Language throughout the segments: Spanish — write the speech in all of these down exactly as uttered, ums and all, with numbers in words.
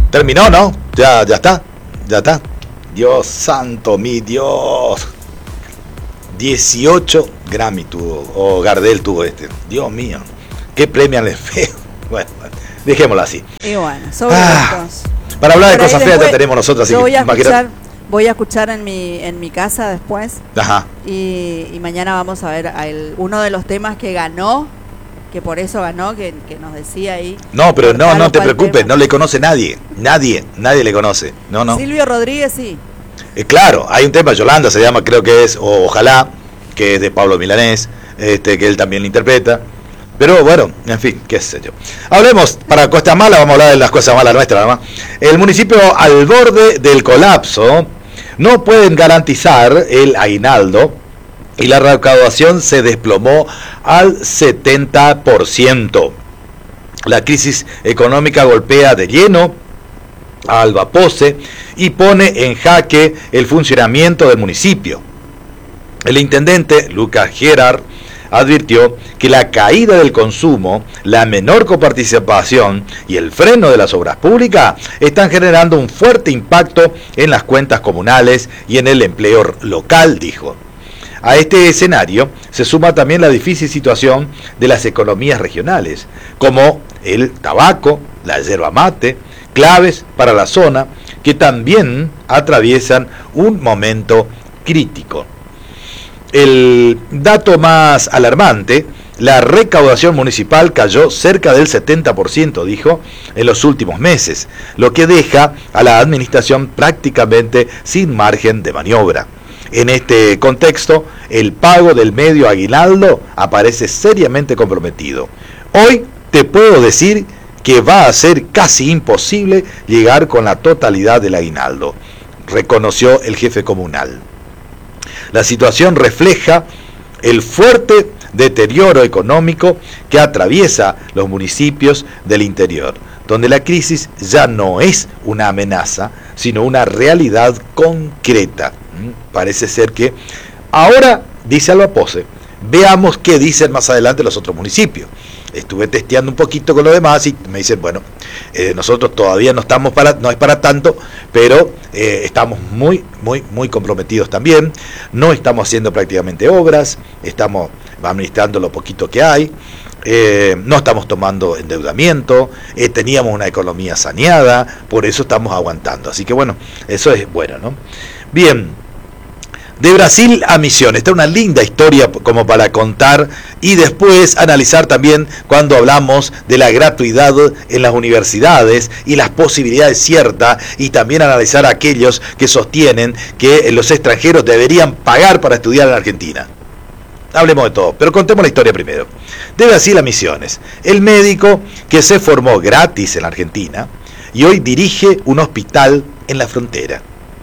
Terminó, ¿no? Ya, ya está, ya está. Dios santo, mi Dios. dieciocho Grammy tuvo, o Gardel tuvo este. Dios mío, qué premian el feo. Bueno, dejémoslo así. Y bueno, sobre ah, estos. Para hablar Por de cosas feas ya después, tenemos nosotros, así yo que voy a imagínate. escuchar, voy a escuchar en mi en mi casa después. Ajá. Y, y mañana vamos a ver a el, uno de los temas que ganó, que por eso ganó, que, que nos decía ahí. No, pero no, no te cual preocupes, tema. no le conoce nadie, nadie, nadie le conoce. No, no. Silvio Rodríguez sí. Eh, claro, hay un tema, Yolanda se llama, creo que es, o Ojalá, que es de Pablo Milanés, este, que él también lo interpreta. Pero bueno, en fin, qué sé yo. Hablemos, para Costa Mala, vamos a hablar de las cosas malas nuestras, nada más. El municipio al borde del colapso, no pueden garantizar el aguinaldo y la recaudación se desplomó al setenta por ciento. La crisis económica golpea de lleno a Albapoce y pone en jaque el funcionamiento del municipio. El intendente Lucas Gerard advirtió que la caída del consumo, la menor coparticipación y el freno de las obras públicas están generando un fuerte impacto en las cuentas comunales y en el empleo local, dijo. A este escenario se suma también la difícil situación de las economías regionales, como el tabaco, la yerba mate, claves para la zona, que también atraviesan un momento crítico. El dato más alarmante, la recaudación municipal cayó cerca del setenta por ciento, dijo, en los últimos meses, lo que deja a la administración prácticamente sin margen de maniobra. En este contexto, el pago del medio aguinaldo aparece seriamente comprometido. Hoy te puedo decir que va a ser casi imposible llegar con la totalidad del aguinaldo, reconoció el jefe comunal. La situación refleja el fuerte deterioro económico que atraviesa los municipios del interior, donde la crisis ya no es una amenaza, sino una realidad concreta. Parece ser que ahora, dice Albapoce, veamos qué dicen más adelante los otros municipios. Estuve testeando un poquito con lo demás y me dicen, bueno, eh, nosotros todavía no estamos para, no es para tanto, pero eh, estamos muy, muy, muy comprometidos también. No estamos haciendo prácticamente obras, estamos administrando lo poquito que hay, eh, no estamos tomando endeudamiento, eh, teníamos una economía saneada, por eso estamos aguantando. Así que bueno, eso es bueno, ¿no? Bien. De Brasil a Misiones, esta es una linda historia como para contar y después analizar también cuando hablamos de la gratuidad en las universidades y las posibilidades ciertas, y también analizar a aquellos que sostienen que los extranjeros deberían pagar para estudiar en Argentina. Hablemos de todo, pero contemos la historia primero. De Brasil a Misiones, el médico que se formó gratis en Argentina y hoy dirige un hospital en la frontera.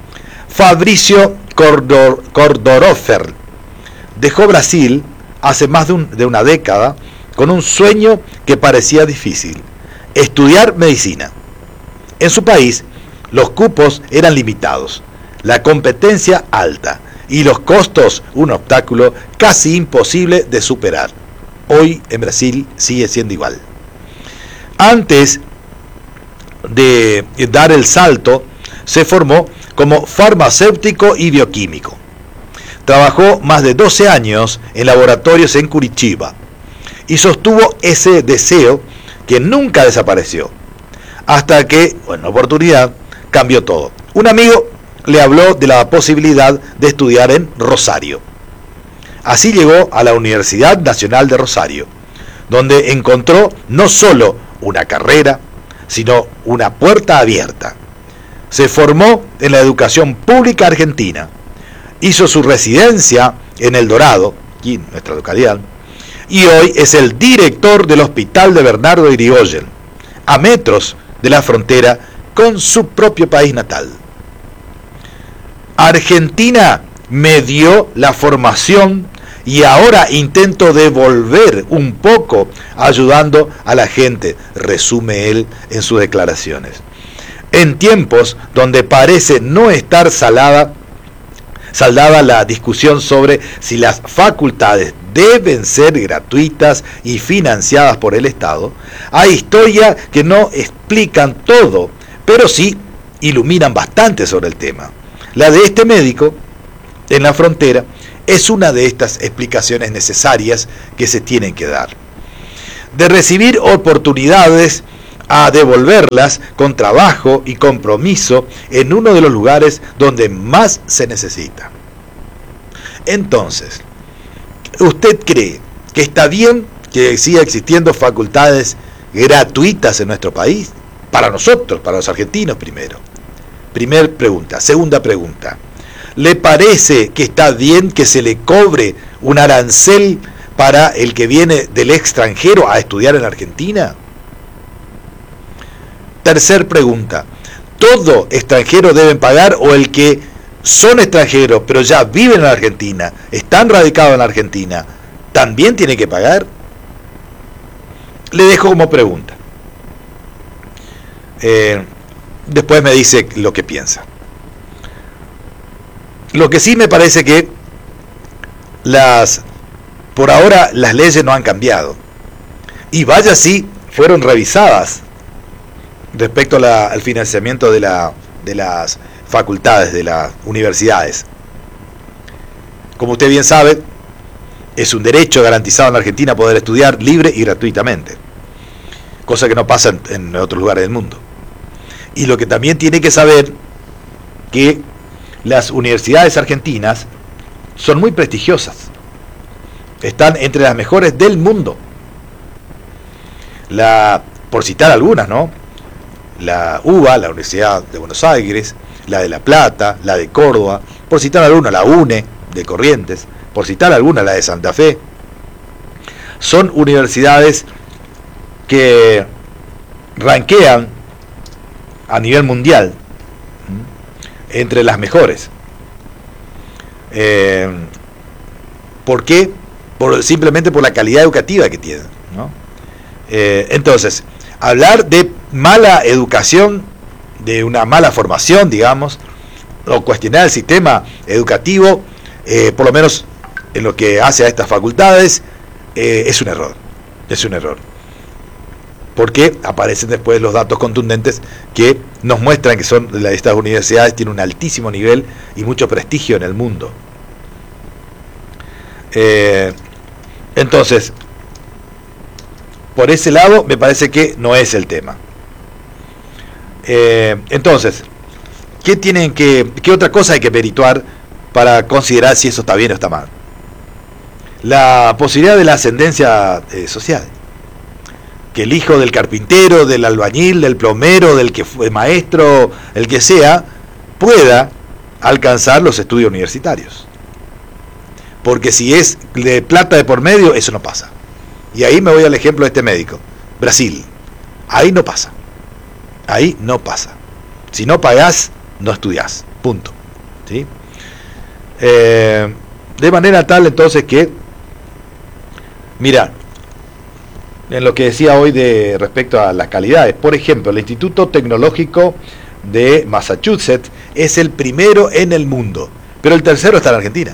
Fabricio Cordor, Cordorofer dejó Brasil hace más de, un, de una década con un sueño que parecía difícil: estudiar medicina. En su país, los cupos eran limitados, la competencia alta y los costos un obstáculo casi imposible de superar. Hoy en Brasil sigue siendo igual. Antes de dar el salto, se formó como farmacéutico y bioquímico. Trabajó más de doce años en laboratorios en Curitiba y sostuvo ese deseo que nunca desapareció, hasta que, en una oportunidad, cambió todo. Un amigo le habló de la posibilidad de estudiar en Rosario. Así llegó a la Universidad Nacional de Rosario, donde encontró no solo una carrera, sino una puerta abierta. Se formó en la educación pública argentina, hizo su residencia en El Dorado, aquí en nuestra localidad, y hoy es el director del Hospital de Bernardo Irigoyen, a metros de la frontera con su propio país natal. Argentina me dio la formación y ahora intento devolver un poco ayudando a la gente, resume él en sus declaraciones. En tiempos donde parece no estar salada, saldada la discusión sobre si las facultades deben ser gratuitas y financiadas por el Estado, hay historias que no explican todo, pero sí iluminan bastante sobre el tema. La de este médico en la frontera es una de estas explicaciones necesarias que se tienen que dar. De recibir oportunidades a devolverlas con trabajo y compromiso en uno de los lugares donde más se necesita. Entonces, ¿usted cree que está bien que siga existiendo facultades gratuitas en nuestro país? Para nosotros, para los argentinos primero. Primer pregunta. Segunda pregunta. ¿Le parece que está bien que se le cobre un arancel para el que viene del extranjero a estudiar en Argentina? Tercer pregunta. ¿Todo extranjero deben pagar o el que son extranjeros pero ya viven en Argentina, están radicados en Argentina, también tiene que pagar? Le dejo como pregunta. Eh, después me dice lo que piensa. Lo que sí me parece que las, por ahora las leyes no han cambiado. Y vaya si fueron revisadas respecto a la, al financiamiento de, la, de las facultades, de las universidades. Como usted bien sabe, es un derecho garantizado en la Argentina poder estudiar libre y gratuitamente, cosa que no pasa en, en otros lugares del mundo. Y lo que también tiene que saber, que las universidades argentinas son muy prestigiosas, están entre las mejores del mundo. La, por citar algunas, ¿no? La U B A, la Universidad de Buenos Aires, la de La Plata, la de Córdoba, por citar alguna, la UNE de Corrientes, por citar alguna, la de Santa Fe. Son universidades que ranquean a nivel mundial entre las mejores. Eh, ¿Por qué? Por, simplemente por la calidad educativa que tienen, ¿no? Eh, entonces, hablar de mala educación, de una mala formación, digamos, o cuestionar el sistema educativo, eh, por lo menos en lo que hace a estas facultades, eh, es un error, es un error. Porque aparecen después los datos contundentes que nos muestran que son estas universidades tienen un altísimo nivel y mucho prestigio en el mundo. Eh, entonces, por ese lado me parece que no es el tema. Eh, entonces, ¿qué tienen que, qué otra cosa hay que perituar para considerar si eso está bien o está mal? La posibilidad de la ascendencia eh, social. Que el hijo del carpintero, del albañil, del plomero, del que fue maestro, el que sea, pueda alcanzar los estudios universitarios. Porque si es de plata de por medio, eso no pasa. Y ahí me voy al ejemplo de este médico. Brasil. Ahí no pasa. Ahí no pasa. Si no pagás, no estudiás. Punto. ¿Sí? Eh, de manera tal entonces que, mira, en lo que decía hoy de respecto a las calidades, por ejemplo, el Instituto Tecnológico de Massachusetts es el primero en el mundo, pero el tercero está en Argentina.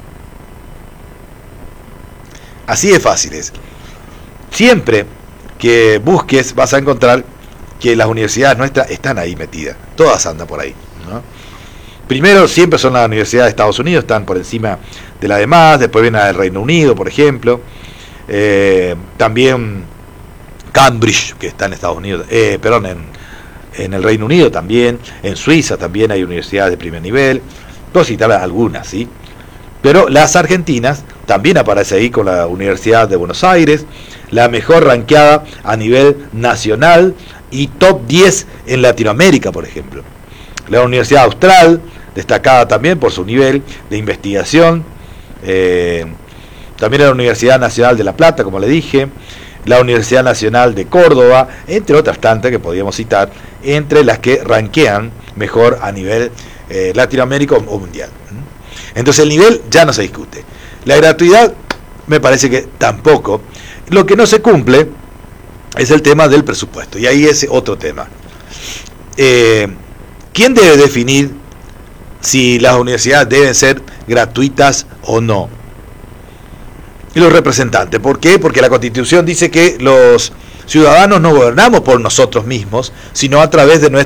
Así de fácil es. Siempre que busques vas a encontrar que las universidades nuestras están ahí metidas, todas andan por ahí, ¿no? Primero siempre son las universidades de Estados Unidos, están por encima de las demás, después viene la del Reino Unido, por ejemplo. Eh, también Cambridge, que está en Estados Unidos, eh, perdón, en, en el Reino Unido también, en Suiza también hay universidades de primer nivel, puedo citar algunas, ¿sí? Pero las argentinas también aparece ahí con la Universidad de Buenos Aires, la mejor ranqueada a nivel nacional y top diez en Latinoamérica, por ejemplo. La Universidad Austral, destacada también por su nivel de investigación, eh, también la Universidad Nacional de La Plata, como le dije, la Universidad Nacional de Córdoba, entre otras tantas que podríamos citar, entre las que ranquean mejor a nivel eh, latinoamérico o mundial. Entonces el nivel ya no se discute. La gratuidad me parece que tampoco. Lo que no se cumple es el tema del presupuesto, y ahí es otro tema. Eh, ¿Quién debe definir si las universidades deben ser gratuitas o no? Y los representantes. ¿Por qué? Porque la Constitución dice que los ciudadanos no gobernamos por nosotros mismos, sino a través de nuestros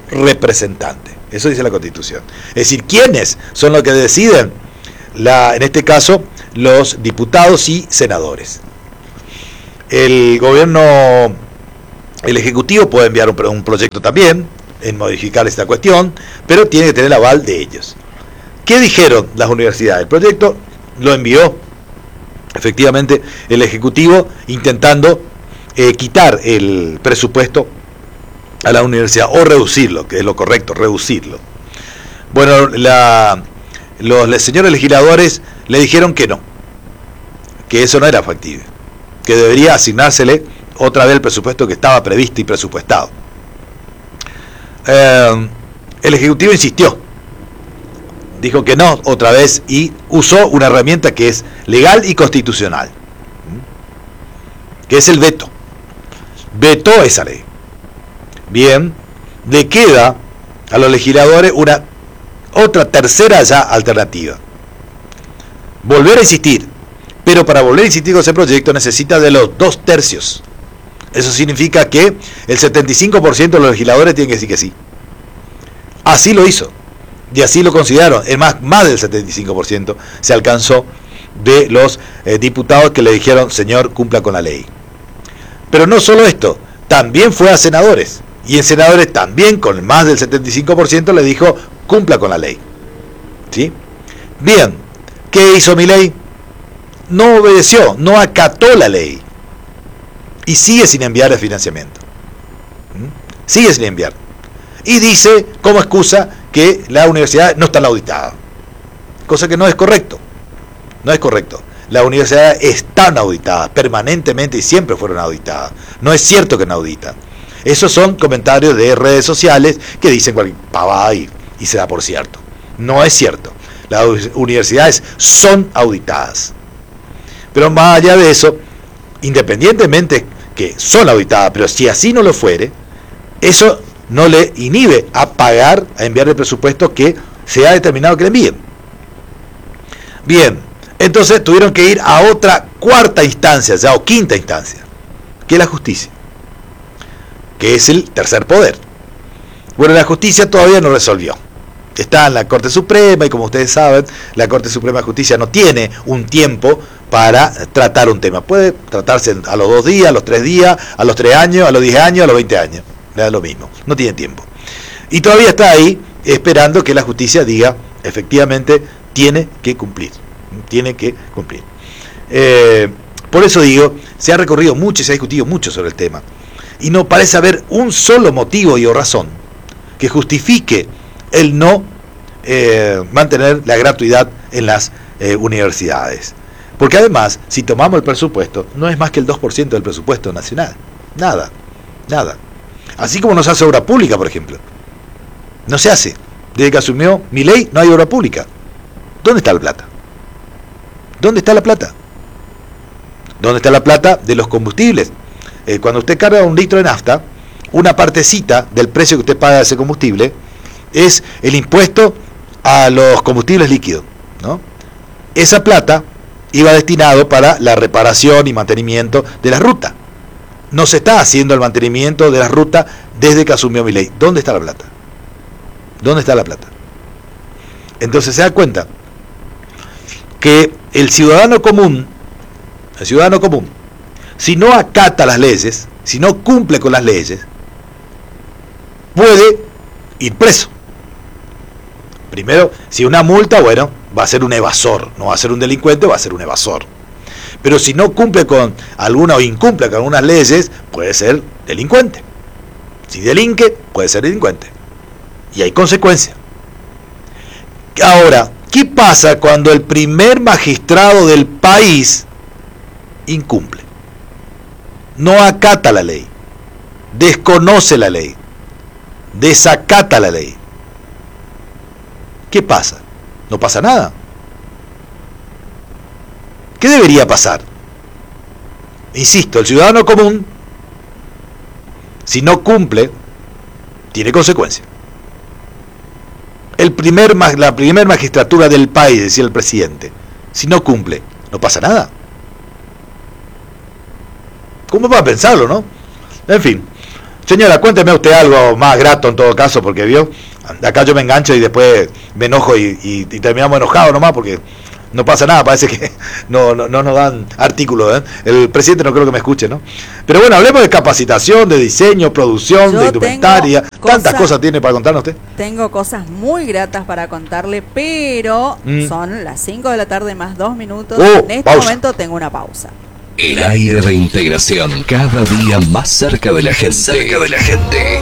representante. Eso dice la Constitución. Es decir, ¿quiénes son los que deciden? La, en este caso, los diputados y senadores. El gobierno, el Ejecutivo puede enviar un, un proyecto también en modificar esta cuestión, pero tiene que tener el aval de ellos. ¿Qué dijeron las universidades? El proyecto lo envió efectivamente el Ejecutivo intentando eh, quitar el presupuesto a la universidad o reducirlo, que es lo correcto, reducirlo. Bueno, la, los, los señores legisladores le dijeron que no, que eso no era factible, que debería asignársele otra vez el presupuesto que estaba previsto y presupuestado. Eh, el Ejecutivo insistió, dijo que no otra vez y usó una herramienta que es legal y constitucional, que es el veto. Vetó esa ley. Bien, le queda a los legisladores una otra tercera ya alternativa. Volver a insistir, pero para volver a insistir con ese proyecto necesita de los dos tercios. Eso significa que el setenta y cinco por ciento de los legisladores tienen que decir que sí. Así lo hizo. Y así lo consideraron. Es más, más del setenta y cinco por ciento se alcanzó de los eh, diputados que le dijeron, señor, cumpla con la ley. Pero no solo esto, también fue a senadores. Y en senadores también, con más del setenta y cinco por ciento, le dijo, cumpla con la ley. ¿Sí? Bien, ¿qué hizo Milei? No obedeció, no acató la ley. Y sigue sin enviar el financiamiento. ¿Mm? Sigue sin enviar. Y dice, como excusa, que las universidades no están auditadas. Cosa que no es correcto. No es correcto. Las universidades están auditadas permanentemente y siempre fueron auditadas. No es cierto que no auditan. Esos son comentarios de redes sociales que dicen cualquier pavada y, y se da por cierto. No es cierto. Las universidades son auditadas. Pero más allá de eso, independientemente que son auditadas, pero si así no lo fuere, eso no le inhibe a pagar, a enviar el presupuesto que se ha determinado que le envíen. Bien, entonces tuvieron que ir a otra cuarta instancia, ya o quinta instancia, que es la justicia, que es el tercer poder. Bueno, la justicia todavía no resolvió. Está en la Corte Suprema y como ustedes saben, la Corte Suprema de Justicia no tiene un tiempo para tratar un tema. Puede tratarse a los dos días, a los tres días, a los tres años, a los diez años, a los veinte años. Le da lo mismo, no tiene tiempo. Y todavía está ahí esperando que la justicia diga, efectivamente, tiene que cumplir. Tiene que cumplir. Eh, por eso digo, se ha recorrido mucho y se ha discutido mucho sobre el tema. Y no parece haber un solo motivo y o razón que justifique el no eh, mantener la gratuidad en las eh, universidades. Porque además, si tomamos el presupuesto, no es más que el dos por ciento del presupuesto nacional. Nada, nada. Así como no se hace obra pública, por ejemplo. No se hace. Desde que asumió Milei no hay obra pública. ¿Dónde está la plata? ¿Dónde está la plata? ¿Dónde está la plata de los combustibles? Eh, cuando usted carga un litro de nafta, una partecita del precio que usted paga de ese combustible es el impuesto a los combustibles líquidos, ¿no? Esa plata iba destinado para la reparación y mantenimiento de la ruta. No se está haciendo el mantenimiento de la ruta desde que asumió Milei. ¿Dónde está la plata? ¿Dónde está la plata? Entonces se da cuenta que el ciudadano común, el ciudadano común, si no acata las leyes, si no cumple con las leyes, puede ir preso. Primero, si una multa, bueno, va a ser un evasor, no va a ser un delincuente, va a ser un evasor. Pero si no cumple con alguna o incumple con algunas leyes, puede ser delincuente. Si delinque, puede ser delincuente. Y hay consecuencias. Ahora, ¿qué pasa cuando el primer magistrado del país incumple? No acata la ley, desconoce la ley, desacata la ley. ¿Qué pasa? No pasa nada. ¿Qué debería pasar? Insisto, el ciudadano común, si no cumple, tiene consecuencias. El primer, la primera magistratura del país, decía el presidente, si no cumple, no pasa nada. ¿Cómo va a pensarlo, no? En fin, Señora, cuénteme usted algo más grato en todo caso, porque vio, acá yo me engancho y después me enojo y, y, y terminamos enojados nomás porque no pasa nada, parece que no, no, no nos dan artículos, ¿eh? El presidente no creo que me escuche, ¿no? Pero bueno, hablemos de capacitación, de diseño, producción, Yo de indumentaria. ¿Tantas cosas, cosas tiene para contarnos usted? Tengo cosas muy gratas para contarle, pero mm. son las cinco de la tarde más dos minutos. Oh, en este pausa. momento tengo una pausa. El aire de integración, cada día más cerca de la gente. Cerca de la gente.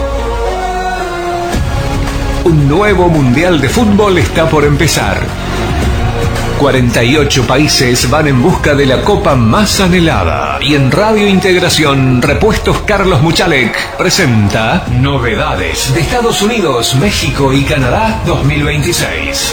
Un nuevo Mundial de Fútbol está por empezar. cuarenta y ocho países van en busca de la copa más anhelada. Y en Radio Integración, Repuestos Carlos Muchalek presenta novedades de Estados Unidos, México y Canadá dos mil veintiséis.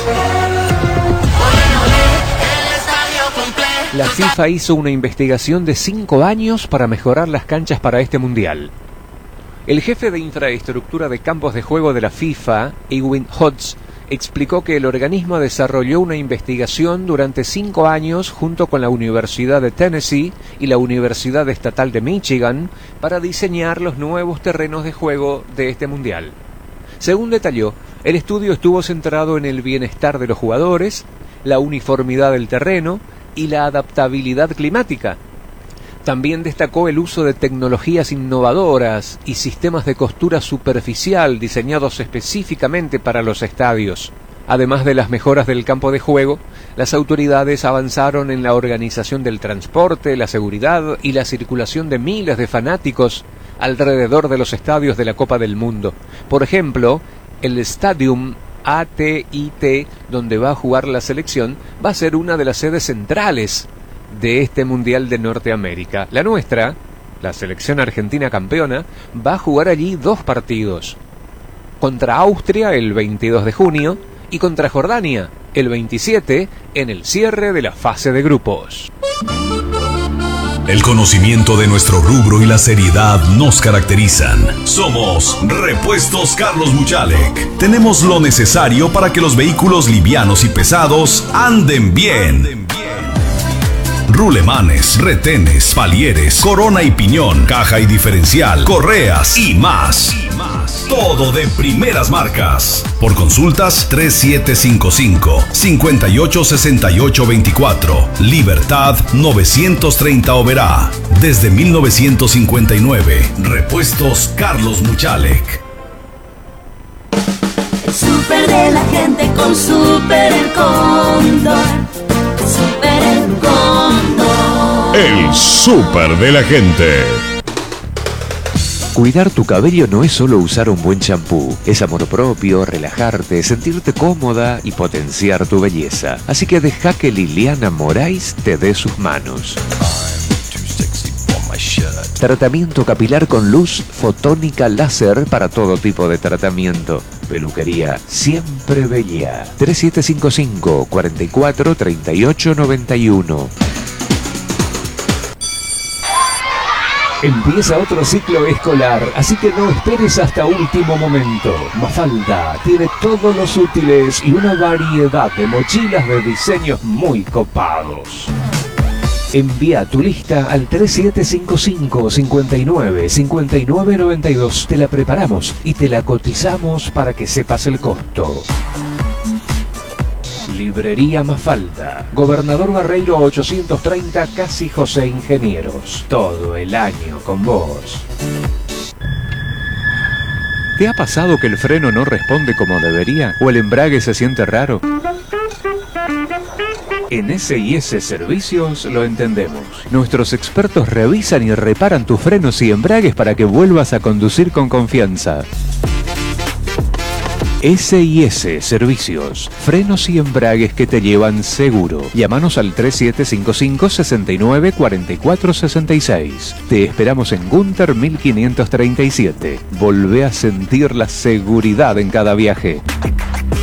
La FIFA hizo una investigación de cinco años para mejorar las canchas para este mundial. El jefe de infraestructura de campos de juego de la FIFA, Ewing Hodges, explicó que el organismo desarrolló una investigación durante cinco años junto con la Universidad de Tennessee y la Universidad Estatal de Michigan para diseñar los nuevos terrenos de juego de este mundial. Según detalló, el estudio estuvo centrado en el bienestar de los jugadores, la uniformidad del terreno y la adaptabilidad climática. También destacó el uso de tecnologías innovadoras y sistemas de costura superficial diseñados específicamente para los estadios. Además de las mejoras del campo de juego, las autoridades avanzaron en la organización del transporte, la seguridad y la circulación de miles de fanáticos alrededor de los estadios de la Copa del Mundo. Por ejemplo, el Stadium A T y T, donde va a jugar la selección, va a ser una de las sedes centrales de este Mundial de Norteamérica. La nuestra, la selección argentina campeona, va a jugar allí dos partidos. Contra Austria el veintidós de junio y contra Jordania el veintisiete en el cierre de la fase de grupos. El conocimiento de nuestro rubro y la seriedad nos caracterizan. Somos Repuestos Carlos Muchalek. Tenemos lo necesario para que los vehículos livianos y pesados anden bien. Rulemanes, retenes, palieres, corona y piñón, caja y diferencial, correas y más. Todo de primeras marcas. Por consultas tres siete cinco cinco, cinco ocho seis ocho dos cuatro. Libertad novecientos treinta Oberá. Desde mil novecientos cincuenta y nueve. Repuestos Carlos Muchalek. El súper de la gente con Super El Cóndor. Super El Cóndor. El súper de la gente. Cuidar tu cabello no es solo usar un buen champú, es amor propio, relajarte, sentirte cómoda y potenciar tu belleza. Así que deja que Liliana Moraes te dé sus manos. Tratamiento capilar con luz fotónica láser para todo tipo de tratamiento. Peluquería Siempre Bella. tres siete cinco cinco, cuatro cuatro, tres ocho nueve uno. Empieza otro ciclo escolar, así que no esperes hasta último momento. Mafalda tiene todos los útiles y una variedad de mochilas de diseños muy copados. Envía tu lista al tres siete cinco cinco, cinco nueve, cinco nueve nueve dos. Te la preparamos y te la cotizamos para que sepas el costo. Librería Mafalda, Gobernador Barreiro ochocientos treinta, Casi José Ingenieros. Todo el año con vos. ¿Te ha pasado que el freno no responde como debería? ¿O el embrague se siente raro? En S y S Servicios lo entendemos. Nuestros expertos revisan y reparan tus frenos y embragues para que vuelvas a conducir con confianza. S y S Servicios, frenos y embragues que te llevan seguro. Llámanos al tres siete cinco cinco, seis nueve, cuatro cuatro seis seis. Te esperamos en Gunter mil quinientos treinta y siete. Volvé a sentir la seguridad en cada viaje.